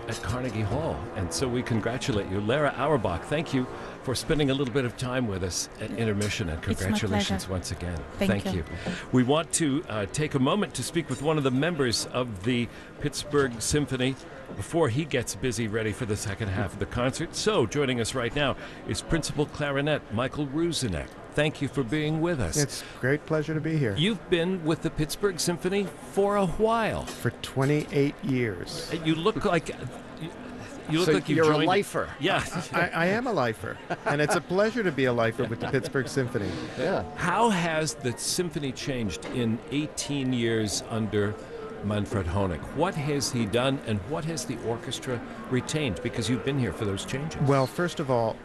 at Carnegie Hall. And so we congratulate you. Lara Auerbach, thank you for spending a little bit of time with us at Intermission, and congratulations once again. Thank you. We want to take a moment to speak with one of the members of the Pittsburgh Symphony before he gets busy ready for the second half of the concert. So joining us right now is Principal Clarinet Michael Ruzinek. Thank you for being with us. It's a great pleasure to be here. You've been with the Pittsburgh Symphony for a while. For 28 years. You look like... You look so like you're a lifer. Yeah. I am a lifer, and it's a pleasure to be a lifer with the Pittsburgh Symphony. Yeah. How has the symphony changed in 18 years under Manfred Honeck? What has he done, and what has the orchestra retained? Because you've been here for those changes. Well, first of all,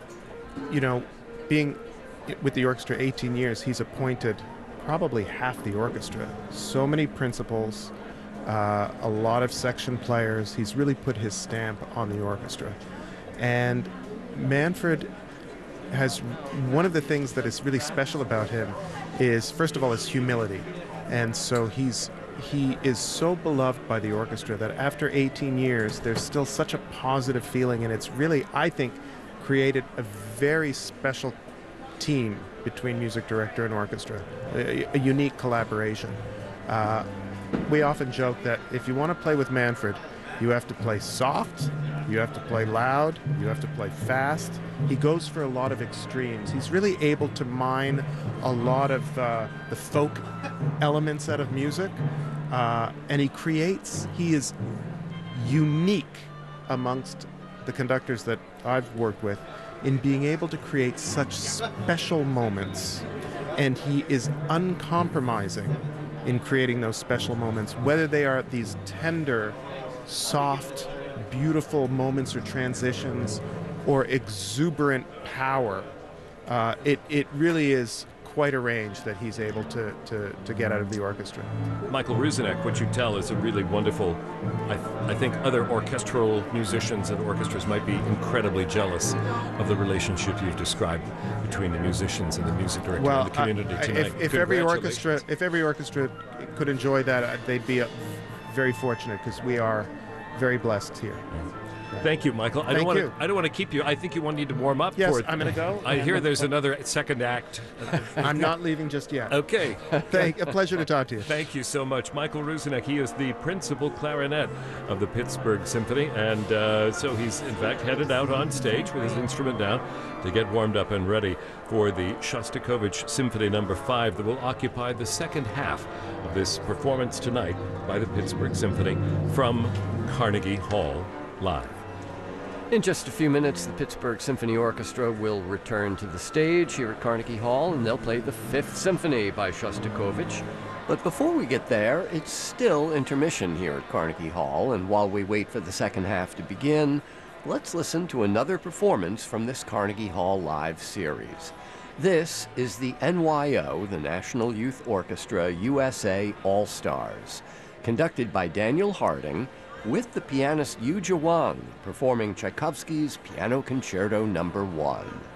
being with the orchestra 18 years, he's appointed probably half the orchestra. So many principals, a lot of section players. He's really put his stamp on the orchestra. And Manfred has, one of the things that is really special about him is, first of all, his humility. And so he is so beloved by the orchestra that after 18 years, there's still such a positive feeling, and it's really, I think, created a very special team between music director and orchestra, a unique collaboration. We often joke that if you want to play with Manfred, you have to play soft, you have to play loud, you have to play fast. He goes for a lot of extremes. He's really able to mine a lot of the folk elements out of music, and he is unique amongst the conductors that I've worked with in being able to create such special moments, and he is uncompromising in creating those special moments, whether they are these tender, soft, beautiful moments or transitions, or exuberant power. It really is quite a range that he's able to get out of the orchestra. Michael Ruzinek, what you tell is a really wonderful, I think other orchestral musicians and orchestras might be incredibly jealous of the relationship you've described between the musicians and the music director and the community tonight. If every orchestra could enjoy that, they'd be very fortunate, because we are very blessed here. Thank you, Michael. I don't want to keep you. I think you need to warm up yes, for it. I'm going to go. I hear there's another second act. I'm not leaving just yet. Okay. A pleasure to talk to you. Thank you so much. Michael Ruzinek, he is the principal clarinet of the Pittsburgh Symphony, and so he's, in fact, headed out on stage with his instrument down to get warmed up and ready for the Shostakovich Symphony No. 5 that will occupy the second half of this performance tonight by the Pittsburgh Symphony from Carnegie Hall live. In just a few minutes, the Pittsburgh Symphony Orchestra will return to the stage here at Carnegie Hall, and they'll play the Fifth Symphony by Shostakovich. But before we get there, it's still intermission here at Carnegie Hall, and while we wait for the second half to begin, let's listen to another performance from this Carnegie Hall Live series. This is the NYO, the National Youth Orchestra USA All-Stars, conducted by Daniel Harding, with the pianist Yu Jia Wang performing Tchaikovsky's Piano Concerto No. 1.